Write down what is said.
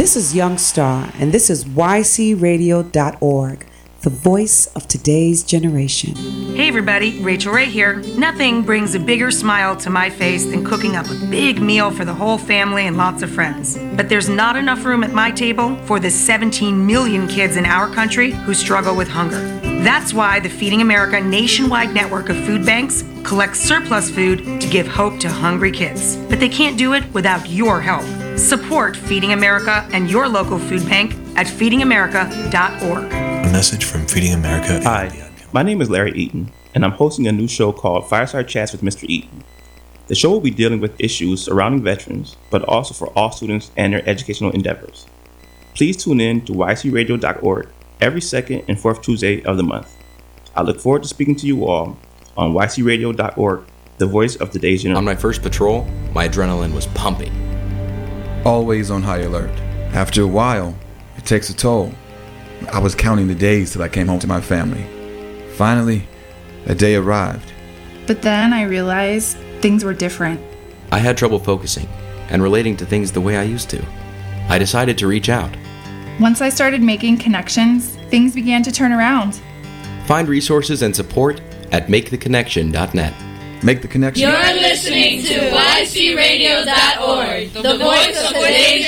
This is Youngstar, and this is ycradio.org, the voice of today's generation. Hey everybody, Rachel Ray here. Nothing brings a bigger smile to my face than cooking up a big meal for the whole family and lots of friends. But there's not enough room at my table for the 17 million kids in our country who struggle with hunger. That's why the Feeding America nationwide network of food banks collects surplus food to give hope to hungry kids. But they can't do it without your help. Support Feeding America and your local food bank at feedingamerica.org. A message from Feeding America. Hi, my name is Larry Eaton, and I'm hosting a new show called Fireside Chats with Mr. Eaton. The show will be dealing with issues surrounding veterans, but also for all students and their educational endeavors. Please tune in to ycradio.org every second and fourth Tuesday of the month. I look forward to speaking to you all on ycradio.org, the voice of today's generation. On my first patrol, my adrenaline was pumping. Always on high alert. After a while, it takes a toll. I was counting the days till I came home to my family. Finally, that day arrived. But then I realized things were different. I had trouble focusing and relating to things the way I used to. I decided to reach out. Once I started making connections, things began to turn around. Find resources and support at maketheconnection.net. Make the connection. You're listening to ycradio.org, the voice of today's